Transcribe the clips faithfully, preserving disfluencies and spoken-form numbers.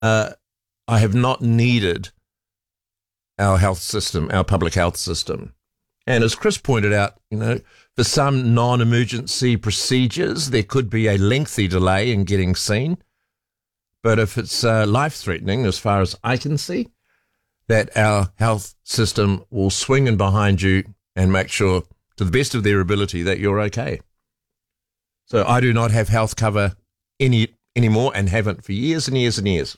uh, I have not needed our health system, our public health system. And as Chris pointed out, you know, for some non-emergency procedures, there could be a lengthy delay in getting seen. But if it's uh, life-threatening, as far as I can see, that our health system will swing in behind you and make sure, to the best of their ability, that you're okay. So I do not have health cover any anymore and haven't for years and years and years.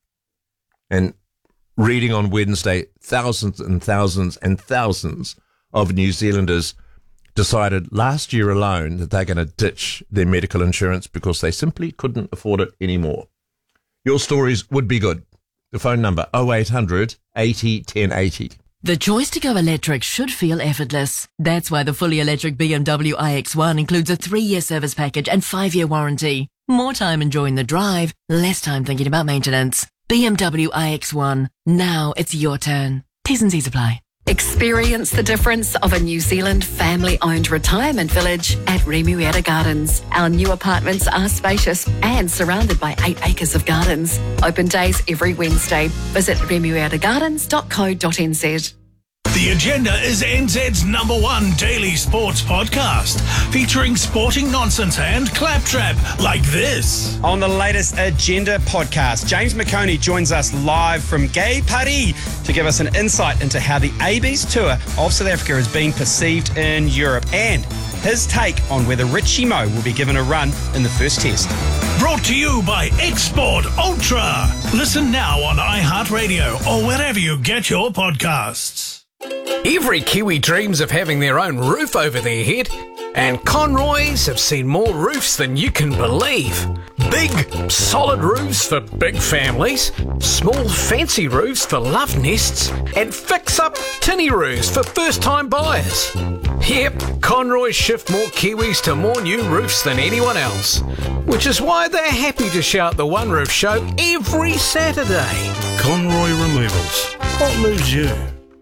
And reading on Wednesday, thousands and thousands and thousands of New Zealanders decided last year alone that they're going to ditch their medical insurance because they simply couldn't afford it anymore. Your stories would be good. The phone number, oh eight hundred eighty ten eighty. The choice to go electric should feel effortless. That's why the fully electric B M W i X one includes a three-year service package and five-year warranty. More time enjoying the drive, less time thinking about maintenance. B M W i X one. Now it's your turn. T's and C's apply. Experience the difference of a New Zealand family-owned retirement village at Remuera Gardens. Our new apartments are spacious and surrounded by eight acres of gardens. Open days every Wednesday. Visit remuera gardens dot co dot n z. The Agenda is N Z's number one daily sports podcast, featuring sporting nonsense and claptrap like this. On the latest Agenda podcast, James McConey joins us live from Gay Paris to give us an insight into how the A B's tour of South Africa is being perceived in Europe and his take on whether Richie Moe will be given a run in the first test. Brought to you by Export Ultra. Listen now on iHeartRadio or wherever you get your podcasts. Every Kiwi dreams of having their own roof over their head, and Conroys have seen more roofs than you can believe. Big, solid roofs for big families, small, fancy roofs for love nests, and fix-up tinny roofs for first-time buyers. Yep, Conroys shift more Kiwis to more new roofs than anyone else, which is why they're happy to shout the One Roof Show every Saturday. Conroy Removals. What moves you?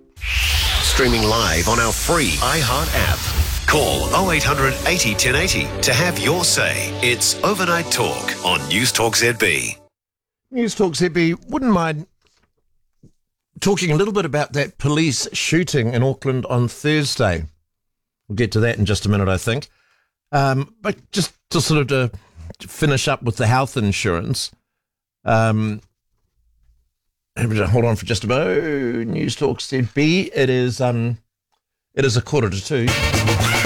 Streaming live on our free iHeart app. Call oh eight hundred eighty ten eighty to have your say. It's Overnight Talk on News Talk Z B. News Talk Z B, wouldn't mind talking a little bit about that police shooting in Auckland on Thursday. We'll get to that in just a minute, I think. Um, but just to sort of to, to finish up with the health insurance, um, hold on for just a moment. News Talk Z B. It is um, it is a quarter to two.